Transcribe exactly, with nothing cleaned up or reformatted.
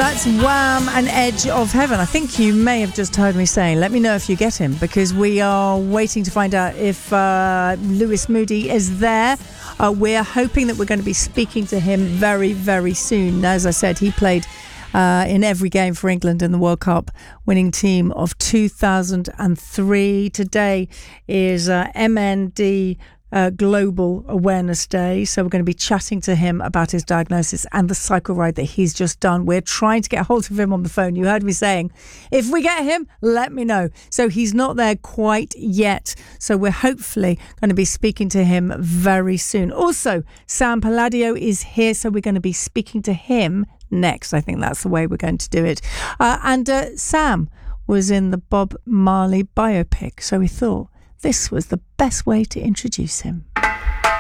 That's Wham and Edge of Heaven. I think you may have just heard me saying, let me know if you get him, because we are waiting to find out if uh, Lewis Moody is there. Uh, we're hoping that we're going to be speaking to him very, very soon. As I said, he played uh, in every game for England in the World Cup winning team of two thousand three. Today is uh, M N D Uh, Global Awareness Day, so we're going to be chatting to him about his diagnosis and the cycle ride that he's just done. We're trying to get hold of him on the phone. You heard me saying, if we get him, let me know. So he's not there quite yet, so we're hopefully going to be speaking to him very soon. Also, Sam Palladio is here, so we're going to be speaking to him next. I think that's the way we're going to do it. Uh, and uh, Sam was in the Bob Marley biopic, so we thought this was the best way to introduce him.